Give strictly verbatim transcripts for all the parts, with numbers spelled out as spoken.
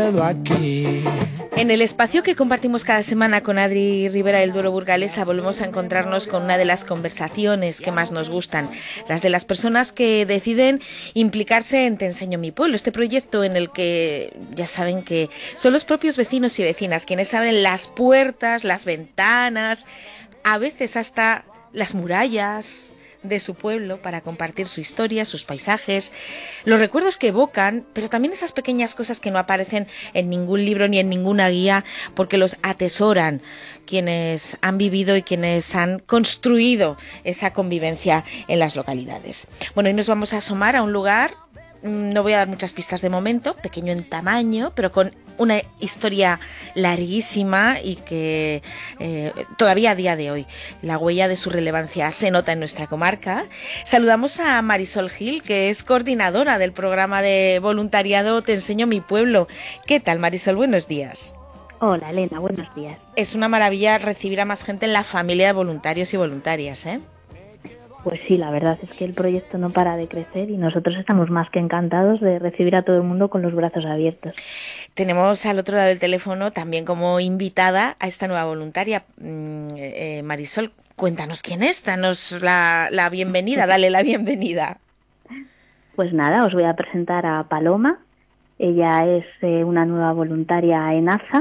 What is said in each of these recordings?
quedo aquí. En el espacio que compartimos cada semana con Adri Ribera del Duero Burgalesa volvemos a encontrarnos con una de las conversaciones que más nos gustan, las de las personas que deciden implicarse en Te Enseño Mi Pueblo, este proyecto en el que ya saben que son los propios vecinos y vecinas quienes abren las puertas, las ventanas, a veces hasta las murallas de su pueblo para compartir su historia, sus paisajes, los recuerdos que evocan, pero también esas pequeñas cosas que no aparecen en ningún libro ni en ninguna guía porque los atesoran quienes han vivido y quienes han construido esa convivencia en las localidades. Bueno, hoy nos vamos a asomar a un lugar, no voy a dar muchas pistas de momento, pequeño en tamaño, pero con una historia larguísima y que eh, todavía a día de hoy la huella de su relevancia se nota en nuestra comarca. Saludamos a Marisol Gil, que es coordinadora del programa de voluntariado Te Enseño Mi Pueblo. ¿Qué tal, Marisol? Buenos días. Hola, Elena, buenos días. Es una maravilla recibir a más gente en la familia de voluntarios y voluntarias, ¿eh? Pues sí, la verdad es que el proyecto no para de crecer y nosotros estamos más que encantados de recibir a todo el mundo con los brazos abiertos. Tenemos al otro lado del teléfono también como invitada a esta nueva voluntaria, eh, Marisol. Cuéntanos quién es, danos la, la bienvenida, dale la bienvenida. Pues nada, os voy a presentar a Paloma. Ella es eh, una nueva voluntaria en AZA,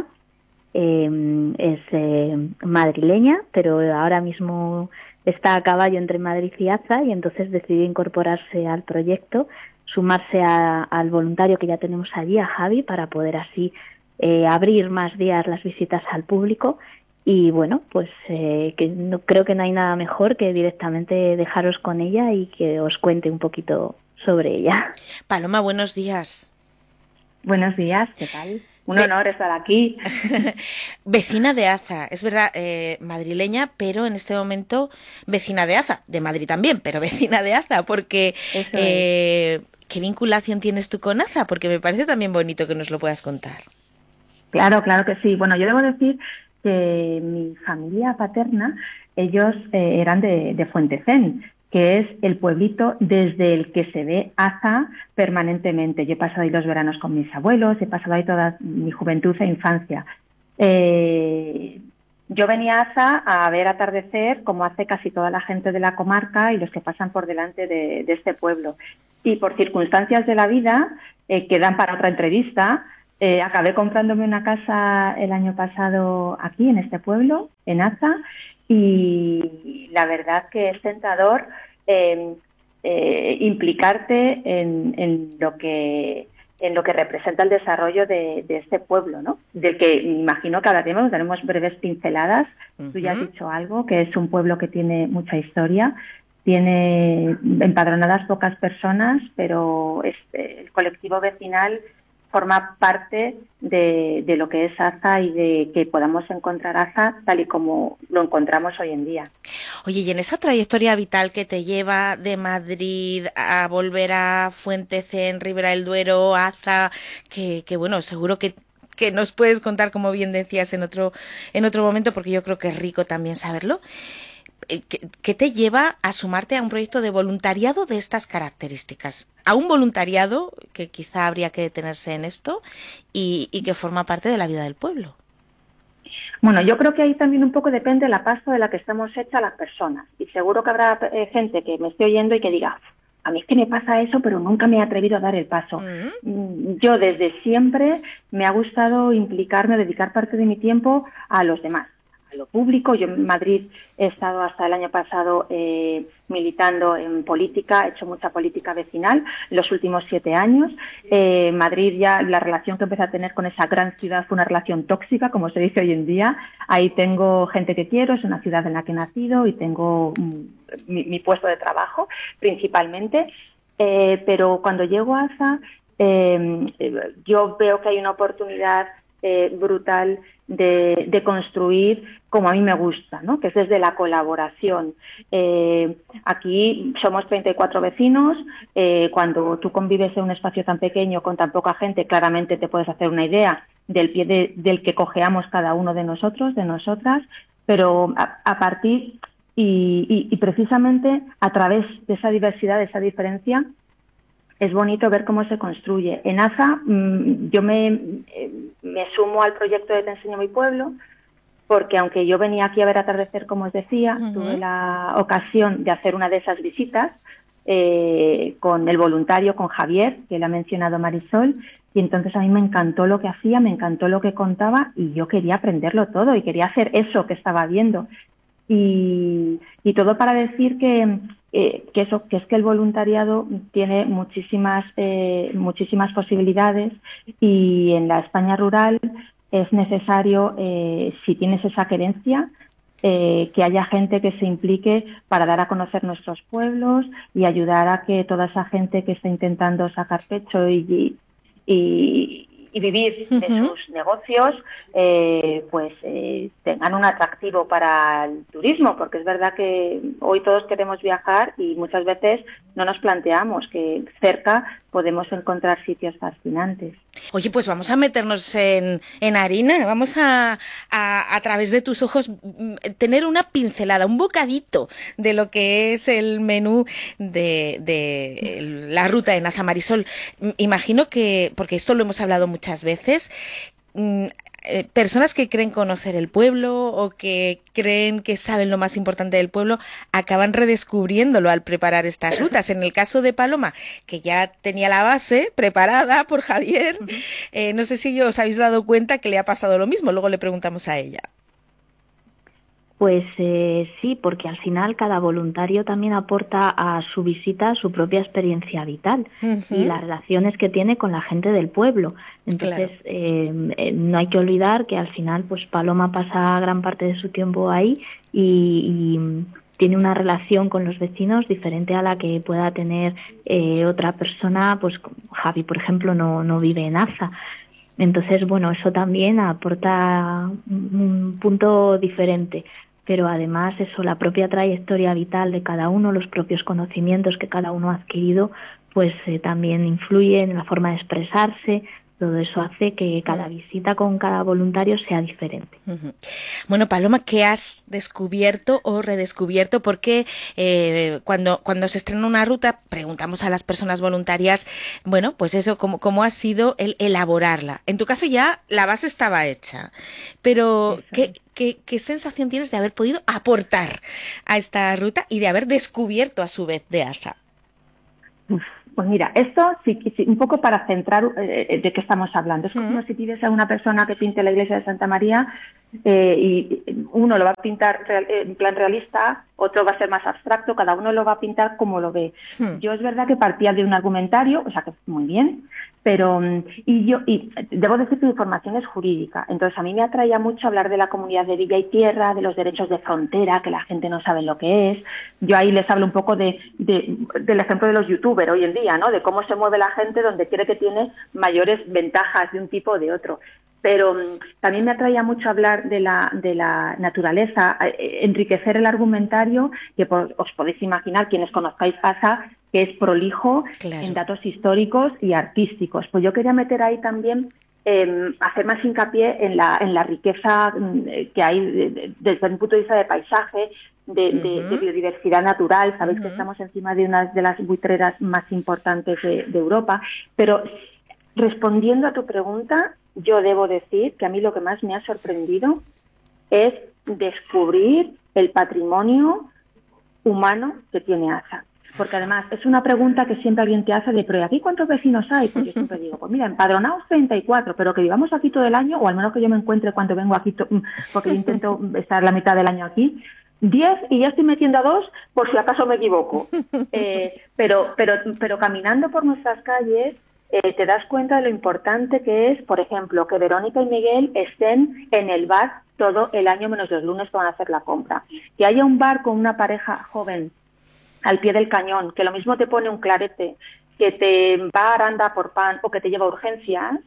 eh, es eh, madrileña, pero ahora mismo está a caballo entre Madrid y AZA y entonces decidió incorporarse al proyecto, sumarse a, al voluntario que ya tenemos allí, a Javi, para poder así eh, abrir más días las visitas al público. Y bueno, pues eh, que no, creo que no hay nada mejor que directamente dejaros con ella y que os cuente un poquito sobre ella. Paloma, buenos días. Buenos días, ¿qué tal? Un honor estar aquí. Vecina de AZA, es verdad, eh, madrileña, pero en este momento vecina de AZA, de Madrid también, pero vecina de AZA, porque eh, ¿qué vinculación tienes tú con AZA? Porque me parece también bonito que nos lo puedas contar. Claro, claro que sí. Bueno, yo debo decir que mi familia paterna, ellos eh, eran de, de Fuentecén, que es el pueblito desde el que se ve AZA permanentemente. Yo he pasado ahí los veranos con mis abuelos, he pasado ahí toda mi juventud e infancia. Eh, yo venía a AZA a ver atardecer, como hace casi toda la gente de la comarca y los que pasan por delante de, de este pueblo. Y por circunstancias de la vida, eh, que dan para otra entrevista, eh, acabé comprándome una casa el año pasado aquí, en este pueblo, en AZA, y la verdad que es tentador eh, eh, implicarte en, en lo que en lo que representa el desarrollo de, de este pueblo, ¿no? Del que imagino que hablaremos, daremos breves pinceladas. Uh-huh. Tú ya has dicho algo, que es un pueblo que tiene mucha historia, tiene empadronadas pocas personas, pero este, el colectivo vecinal forma parte de, de lo que es AZA y de que podamos encontrar AZA tal y como lo encontramos hoy en día. Oye, y en esa trayectoria vital que te lleva de Madrid a volver a Fuentecén, Ribera del Duero, AZA, que, que bueno, seguro que que nos puedes contar, como bien decías, en otro en otro momento, porque yo creo que es rico también saberlo. ¿Qué te lleva a sumarte a un proyecto de voluntariado de estas características? A un voluntariado que quizá habría que detenerse en esto y, y que forma parte de la vida del pueblo. Bueno, yo creo que ahí también un poco depende de la pasta de la que estamos hechas las personas. Y seguro que habrá eh, gente que me esté oyendo y que diga, a mí es que me pasa eso, pero nunca me he atrevido a dar el paso. Uh-huh. Yo desde siempre me ha gustado implicarme, dedicar parte de mi tiempo a los demás. Lo público. Yo en Madrid he estado hasta el año pasado eh, militando en política, he hecho mucha política vecinal los últimos siete años. Eh, Madrid ya, la relación que empecé a tener con esa gran ciudad fue una relación tóxica, como se dice hoy en día. Ahí tengo gente que quiero, es una ciudad en la que he nacido y tengo mm, mi, mi puesto de trabajo principalmente. Eh, pero cuando llego a AZA, eh, yo veo que hay una oportunidad eh, brutal de, de construir como a mí me gusta, ¿no? Que es desde la colaboración. Eh, aquí somos treinta y cuatro vecinos. Eh, cuando tú convives en un espacio tan pequeño con tan poca gente, claramente te puedes hacer una idea del pie de, del que cojeamos cada uno de nosotros, de nosotras, pero a, a partir y, y, y precisamente a través de esa diversidad, de esa diferencia, es bonito ver cómo se construye. En Aza mmm, yo me, eh, me sumo al proyecto de Te enseño mi pueblo, porque aunque yo venía aquí a ver atardecer, como os decía, uh-huh. tuve la ocasión de hacer una de esas visitas eh, con el voluntario, con Javier, que le ha mencionado Marisol, y entonces a mí me encantó lo que hacía, me encantó lo que contaba, y yo quería aprenderlo todo, y quería hacer eso que estaba viendo. Y, y todo para decir que, eh, que eso, que es que el voluntariado tiene muchísimas, eh, muchísimas posibilidades, y en la España rural es necesario, eh, si tienes esa querencia, eh, que haya gente que se implique para dar a conocer nuestros pueblos y ayudar a que toda esa gente que está intentando sacar pecho y, y, y vivir uh-huh. de sus negocios, eh, pues eh, tengan un atractivo para el turismo, porque es verdad que hoy todos queremos viajar y muchas veces no nos planteamos que cerca podemos encontrar sitios fascinantes. Oye, pues vamos a meternos en, en harina, vamos a, a, a través de tus ojos, tener una pincelada, un bocadito de lo que es el menú de, de la ruta de Naza. Marisol, imagino que, porque esto lo hemos hablado muchas veces, Eh, personas que creen conocer el pueblo o que creen que saben lo más importante del pueblo acaban redescubriéndolo al preparar estas rutas. En el caso de Paloma, que ya tenía la base preparada por Javier, uh-huh. eh, no sé si os habéis dado cuenta que le ha pasado lo mismo, luego le preguntamos a ella. Pues eh, sí, porque al final cada voluntario también aporta a su visita su propia experiencia vital uh-huh. y las relaciones que tiene con la gente del pueblo. Entonces, claro. eh, no hay que olvidar que al final pues Paloma pasa gran parte de su tiempo ahí y, y tiene una relación con los vecinos diferente a la que pueda tener eh, otra persona. Pues Javi, por ejemplo, no, no vive en Aza. Entonces, bueno, eso también aporta un punto diferente. Pero además eso, la propia trayectoria vital de cada uno, los propios conocimientos que cada uno ha adquirido, pues eh, también influye en la forma de expresarse. Todo eso hace que cada visita con cada voluntario sea diferente. Uh-huh. Bueno, Paloma, ¿qué has descubierto o redescubierto? Porque eh, cuando, cuando se estrena una ruta, preguntamos a las personas voluntarias, bueno, pues eso, cómo, cómo ha sido el elaborarla. En tu caso ya la base estaba hecha, pero ¿qué, qué, qué sensación tienes de haber podido aportar a esta ruta y de haber descubierto a su vez de Aza? Pues mira, esto sí, sí un poco para centrar eh, de qué estamos hablando. Es como si pides a una persona que pinte la iglesia de Santa María eh, y uno lo va a pintar real, en plan realista, otro va a ser más abstracto, cada uno lo va a pintar como lo ve. Hmm. Yo es verdad que partía de un argumentario, o sea que muy bien, pero y yo y debo decir que mi formación es jurídica, entonces a mí me atraía mucho hablar de la comunidad de Villa y Tierra, de los derechos de frontera, que la gente no sabe lo que es. Yo ahí les hablo un poco de, de del ejemplo de los youtubers hoy en día, ¿no? De cómo se mueve la gente donde cree que tiene mayores ventajas de un tipo o de otro. Pero um, también me atraía mucho hablar de la, de la naturaleza, eh, enriquecer el argumentario, que por, os podéis imaginar, quienes conozcáis Aza, que es prolijo claro. en datos históricos y artísticos. Pues yo quería meter ahí también, eh, hacer más hincapié en la, en la riqueza eh, que hay de, de, desde un punto de vista de paisaje, de, uh-huh. de, de biodiversidad natural. Sabéis uh-huh. que estamos encima de una de las buitreras más importantes de, de Europa, pero respondiendo a tu pregunta, yo debo decir que a mí lo que más me ha sorprendido es descubrir el patrimonio humano que tiene Aza. Porque además es una pregunta que siempre alguien te hace de, pero ¿y aquí cuántos vecinos hay? Pues yo siempre digo, pues mira, empadronados treinta y cuatro, pero que vivamos aquí todo el año, o al menos que yo me encuentre cuando vengo aquí, to- porque yo intento estar la mitad del año aquí, diez y ya estoy metiendo a dos por si acaso me equivoco. Eh, pero, pero, pero caminando por nuestras calles, Eh, te das cuenta de lo importante que es, por ejemplo, que Verónica y Miguel estén en el bar todo el año menos los lunes que van a hacer la compra. Que haya un bar con una pareja joven al pie del cañón, que lo mismo te pone un clarete, que te va a Aranda por pan o que te lleva a urgencias,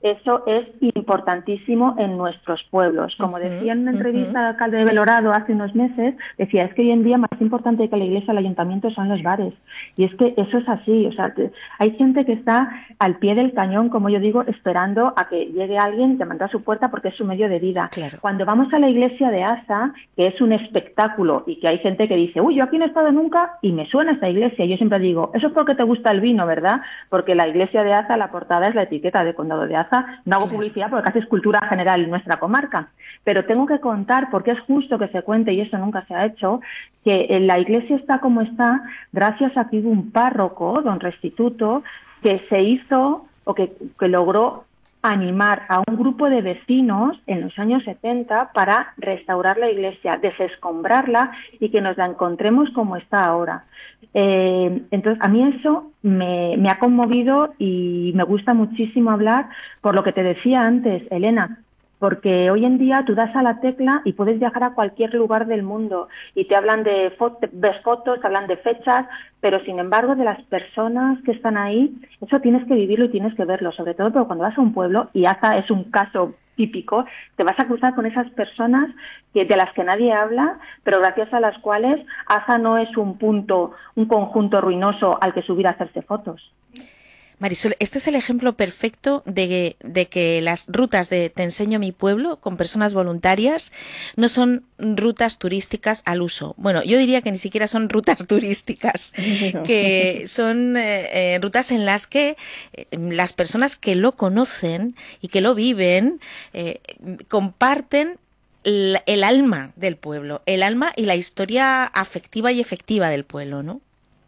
eso es importantísimo en nuestros pueblos. Como uh-huh, decía en una entrevista uh-huh. al alcalde de Belorado hace unos meses, decía, es que hoy en día más importante que la iglesia, el ayuntamiento son los bares. Y es que eso es así. O sea, hay gente que está al pie del cañón, como yo digo, esperando a que llegue alguien llamando a su puerta porque es su medio de vida. Claro. Cuando vamos a la iglesia de Aza, que es un espectáculo y que hay gente que dice, uy, yo aquí no he estado nunca y me suena esta iglesia. Yo siempre digo, eso es porque te gusta el vino, ¿verdad? Porque la iglesia de Aza, la portada es la etiqueta de Condado de Aza. No hago publicidad porque casi es cultura general en nuestra comarca, pero tengo que contar, porque es justo que se cuente y eso nunca se ha hecho, que la iglesia está como está gracias a que hubo un párroco, don Restituto, que se hizo o que, que logró animar a un grupo de vecinos en los años setenta para restaurar la iglesia, desescombrarla y que nos la encontremos como está ahora. Eh, entonces, a mí eso me, me ha conmovido y me gusta muchísimo hablar por lo que te decía antes, Elena, porque hoy en día tú das a la tecla y puedes viajar a cualquier lugar del mundo y te hablan de fotos, ves fotos, te hablan de fechas, pero sin embargo de las personas que están ahí, eso tienes que vivirlo y tienes que verlo, sobre todo porque cuando vas a un pueblo, y Aza es un caso típico, te vas a cruzar con esas personas que, de las que nadie habla, pero gracias a las cuales Aza no es un punto, un conjunto ruinoso al que subir a hacerse fotos. Marisol, este es el ejemplo perfecto de, de que las rutas de Te enseño mi pueblo con personas voluntarias no son rutas turísticas al uso. Bueno, yo diría que ni siquiera son rutas turísticas, que son eh, eh, rutas en las que eh, las personas que lo conocen y que lo viven eh, comparten el, el alma del pueblo, el alma y la historia afectiva y efectiva del pueblo, ¿no?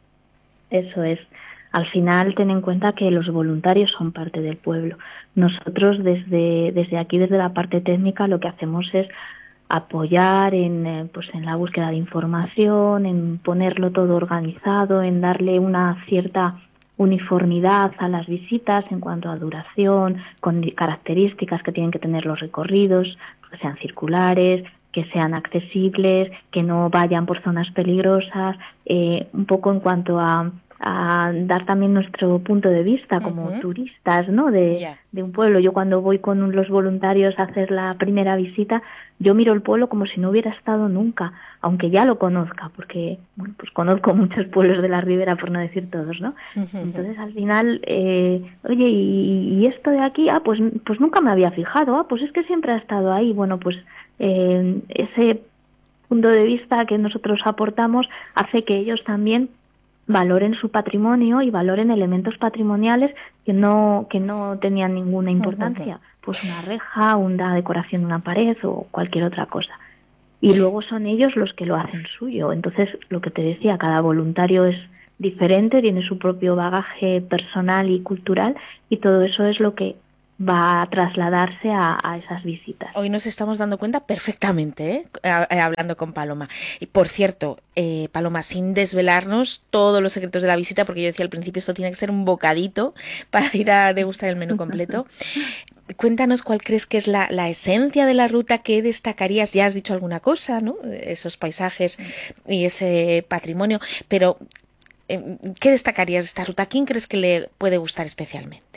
Eso es. Al final, ten en cuenta que los voluntarios son parte del pueblo. Nosotros, desde, desde aquí, desde la parte técnica, lo que hacemos es apoyar en, eh, pues en la búsqueda de información, en ponerlo todo organizado, en darle una cierta uniformidad a las visitas en cuanto a duración, con características que tienen que tener los recorridos, que sean circulares, que sean accesibles, que no vayan por zonas peligrosas, eh, un poco en cuanto a a dar también nuestro punto de vista como uh-huh. turistas, ¿no? De, yeah. de un pueblo. Yo cuando voy con los voluntarios a hacer la primera visita, yo miro el pueblo como si no hubiera estado nunca, aunque ya lo conozca, porque bueno, pues conozco muchos pueblos de la Ribera, por no decir todos, ¿no? Uh-huh. Entonces al final, eh, oye, ¿y, y esto de aquí? Ah, pues, pues nunca me había fijado, ah, pues es que siempre ha estado ahí. Bueno, pues eh, ese punto de vista que nosotros aportamos hace que ellos también valoren su patrimonio y valoren elementos patrimoniales que no que no tenían ninguna importancia, pues una reja, una decoración de una pared o cualquier otra cosa. Y luego son ellos los que lo hacen suyo. Entonces, lo que te decía, cada voluntario es diferente, tiene su propio bagaje personal y cultural y todo eso es lo que va a trasladarse a, a esas visitas. Hoy nos estamos dando cuenta perfectamente, ¿eh? Hablando con Paloma. Y por cierto, eh, Paloma, sin desvelarnos todos los secretos de la visita, porque yo decía al principio esto tiene que ser un bocadito para ir a degustar el menú completo. Cuéntanos cuál crees que es la, la esencia de la ruta, qué destacarías. Ya has dicho alguna cosa, ¿no? Esos paisajes y ese patrimonio, pero eh, ¿qué destacarías de esta ruta? ¿A quién crees que le puede gustar especialmente?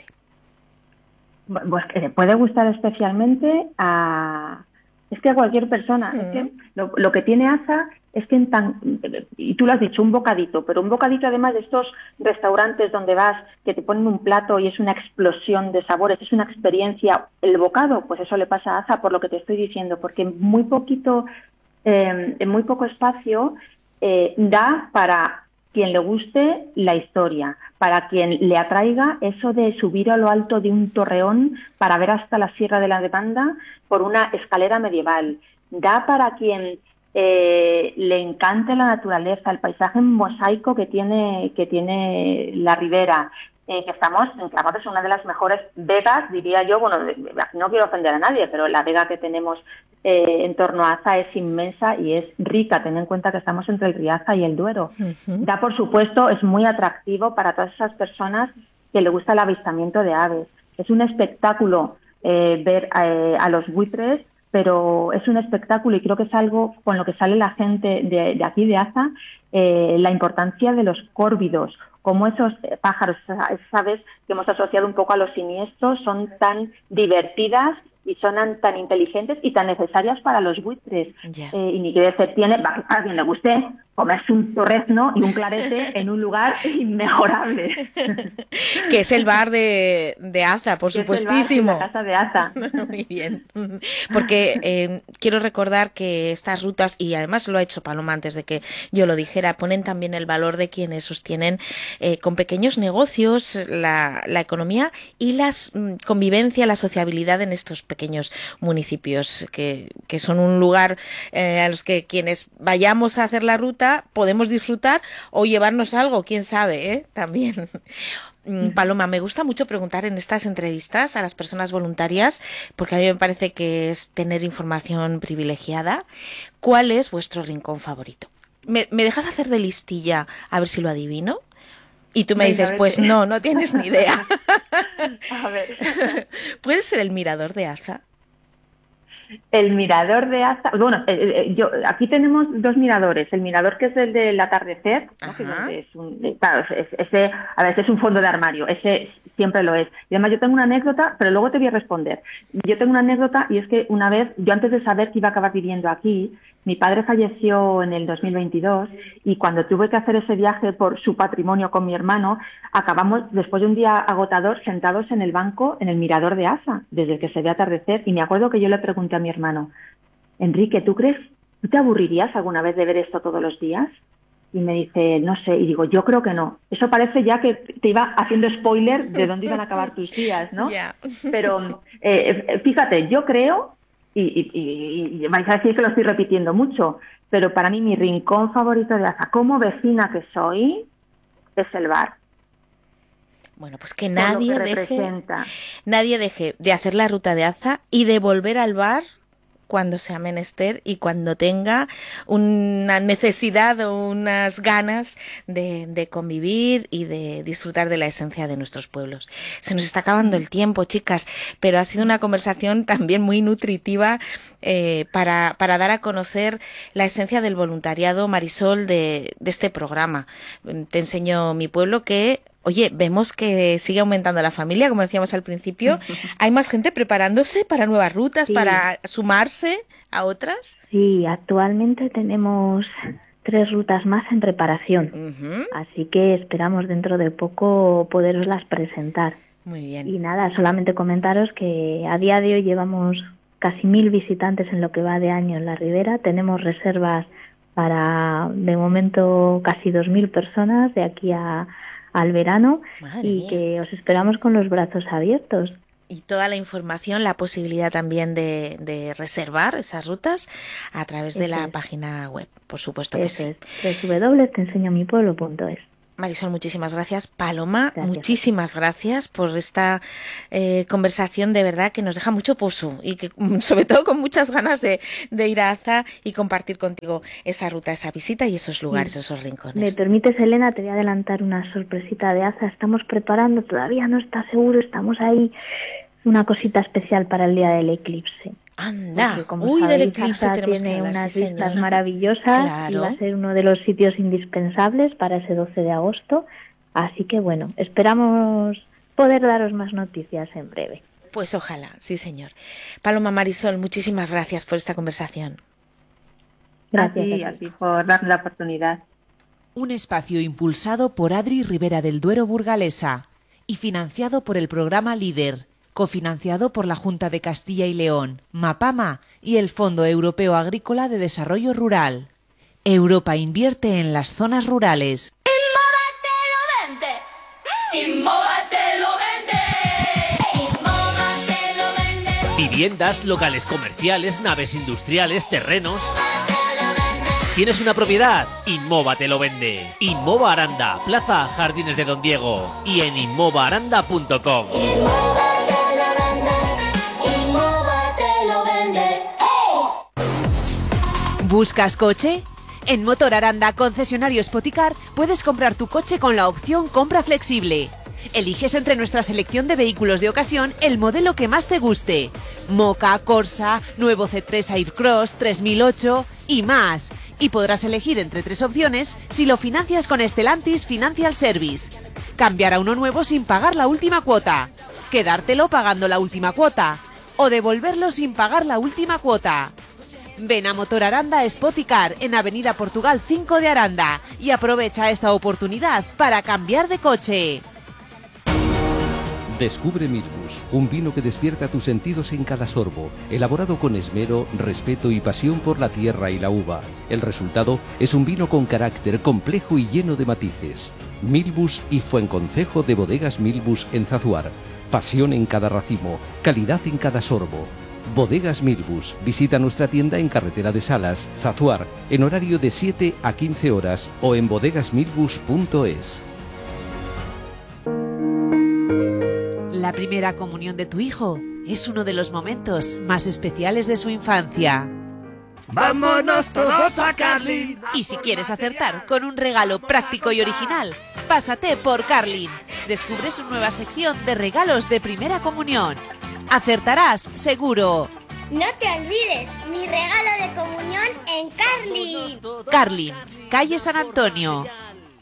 Pues que le puede gustar especialmente a... Es que a cualquier persona. Sí. Es que lo, lo que tiene Aza es que en tan... Y tú lo has dicho, un bocadito, pero un bocadito además de estos restaurantes donde vas, que te ponen un plato y es una explosión de sabores, es una experiencia. El bocado, pues eso le pasa a Aza por lo que te estoy diciendo, porque en muy poquito, eh, en muy poco espacio eh, da para quien le guste la historia, para quien le atraiga eso de subir a lo alto de un torreón para ver hasta la Sierra de la Demanda por una escalera medieval. Da para quien eh, le encante la naturaleza, el paisaje en mosaico que tiene, que tiene la Ribera. Eh, que estamos enclavados en una de las mejores vegas, diría yo, bueno, no quiero ofender a nadie, pero la vega que tenemos eh, en torno a Aza es inmensa y es rica, ten en cuenta que estamos entre el Riaza y el Duero. Uh-huh. Ya, por supuesto, es muy atractivo para todas esas personas que le gusta el avistamiento de aves. Es un espectáculo eh, ver eh, a los buitres pero es un espectáculo y creo que es algo con lo que sale la gente de, de aquí de Aza, eh, la importancia de los córvidos, como esos pájaros, esa vez que hemos asociado un poco a los siniestros, son tan divertidas y son tan inteligentes y tan necesarias para los buitres. Yeah. Eh, y ni que decir tiene, a quien le guste, comerse un torrezno y un clarete en un lugar inmejorable. Que es el bar de, de Aza, por que supuestísimo. Es el bar, la casa de Aza. Muy bien. Porque eh, quiero recordar que estas rutas, y además lo ha hecho Paloma antes de que yo lo dijera, ponen también el valor de quienes sostienen eh, con pequeños negocios la, la economía y la convivencia, la sociabilidad en estos pequeños municipios, que, que son un lugar eh, a los que quienes vayamos a hacer la ruta podemos disfrutar o llevarnos algo, quién sabe, ¿eh? También. Paloma, me gusta mucho preguntar en estas entrevistas a las personas voluntarias, porque a mí me parece que es tener información privilegiada. ¿Cuál es vuestro rincón favorito? ¿Me, me dejas hacer de listilla a ver si lo adivino? Y tú me Venga, dices, pues no, no tienes ni idea. A ver. ¿Puede ser el mirador de Aza? El mirador de Aza, bueno, eh, eh, yo aquí tenemos dos miradores, el mirador que es el del atardecer, ¿no? Que es un, eh, claro, es, ese a veces es un fondo de armario, ese siempre lo es. Y además yo tengo una anécdota, pero luego te voy a responder. Yo tengo una anécdota y es que una vez, yo antes de saber que iba a acabar viviendo aquí, mi padre falleció en el dos mil veintidós y cuando tuve que hacer ese viaje por su patrimonio con mi hermano, acabamos después de un día agotador sentados en el banco en el mirador de Aza, desde el que se ve atardecer, y me acuerdo que yo le pregunté a mi hermano, Enrique, ¿tú crees, tú te aburrirías alguna vez de ver esto todos los días? Y me dice, no sé, y digo, yo creo que no. Eso parece ya que te iba haciendo spoiler de dónde iban a acabar tus días, ¿no? Yeah. Pero eh, fíjate, yo creo, y, y, y, y vais a decir que lo estoy repitiendo mucho, pero para mí mi rincón favorito de Aza, como vecina que soy, es el bar. Bueno, pues que nadie que deje, nadie deje de hacer la ruta de Aza y de volver al bar cuando sea menester y cuando tenga una necesidad o unas ganas de, de convivir y de disfrutar de la esencia de nuestros pueblos. Se nos está acabando el tiempo, chicas, pero ha sido una conversación también muy nutritiva eh, para, para dar a conocer la esencia del voluntariado, Marisol, de, de este programa. Te enseño mi pueblo, que oye, vemos que sigue aumentando la familia, como decíamos al principio. ¿Hay más gente preparándose para nuevas rutas, sí, para sumarse a otras? Sí, actualmente tenemos tres rutas más en preparación. Uh-huh. Así que esperamos dentro de poco poderoslas presentar. Muy bien. Y nada, solamente comentaros que a día de hoy llevamos casi mil visitantes en lo que va de año en la Ribera. Tenemos reservas para, de momento, casi dos mil personas de aquí a... al verano. Madre y mía. Que os esperamos con los brazos abiertos. Y toda la información, la posibilidad también de, de reservar esas rutas a través de Eso la es. página web, por supuesto que Eso sí. Es doble u doble u doble u punto te enseño mi pueblo punto es. Marisol, muchísimas gracias. Paloma, gracias. muchísimas gracias por esta eh, conversación, de verdad que nos deja mucho pozo y que sobre todo con muchas ganas de, de ir a Aza y compartir contigo esa ruta, esa visita y esos lugares, sí. esos rincones. ¿Me permites, Elena? Te voy a adelantar una sorpresita de Aza. Estamos preparando, todavía no está seguro, estamos ahí, una cosita especial para el día del eclipse. Anda, Porque, como uy, sabéis, del eclipse Aza tenemos tiene que hablar, unas sí, vistas señor. maravillosas, Claro. y va a ser uno de los sitios indispensables para ese doce de agosto. Así que bueno, esperamos poder daros más noticias en breve. Pues ojalá, sí señor. Paloma, Marisol, muchísimas gracias por esta conversación. Gracias a ti, a ti por darme la oportunidad. Un espacio impulsado por Adri Ribera del Duero Burgalesa y financiado por el programa LEADER, cofinanciado por la Junta de Castilla y León, Mapama y el Fondo Europeo Agrícola de Desarrollo Rural. Europa invierte en las zonas rurales. Inmova te lo vende. Inmova te lo vende. Viviendas, locales comerciales, naves industriales, terrenos. ¿Tienes una propiedad? Inmova te lo vende. Inmova Aranda, Plaza Jardines de Don Diego y en inmova aranda punto com. Inmova te lo vende. Inmova te lo vende. ¡Hey! ¿Buscas coche? En Motor Aranda, concesionario Spoticar, puedes comprar tu coche con la opción compra flexible. Eliges entre nuestra selección de vehículos de ocasión el modelo que más te guste. Moka, Corsa, nuevo C tres Aircross, tres mil ocho y más. Y podrás elegir entre tres opciones si lo financias con Stellantis Financial Service. Cambiar a uno nuevo sin pagar la última cuota. Quedártelo pagando la última cuota. O devolverlo sin pagar la última cuota. Ven a Motor Aranda Spoticar en Avenida Portugal cinco de Aranda y aprovecha esta oportunidad para cambiar de coche. Descubre Milbus, un vino que despierta tus sentidos en cada sorbo, elaborado con esmero, respeto y pasión por la tierra y la uva. El resultado es un vino con carácter complejo y lleno de matices. Milbus y Fuenconcejo de Bodegas Milbus en Zazuar. Pasión en cada racimo, calidad en cada sorbo. Bodegas Milbus. Visita nuestra tienda en Carretera de Salas, Zazuar, en horario de siete a quince horas o en bodegas milbus punto es. La primera comunión de tu hijo es uno de los momentos más especiales de su infancia. ¡Vámonos todos a Carlin! Y si quieres acertar con un regalo práctico y original, pásate por Carlin. Descubre su nueva sección de regalos de primera comunión. Acertarás, seguro. No te olvides, mi regalo de comunión en Carlin. Carlin, calle San Antonio.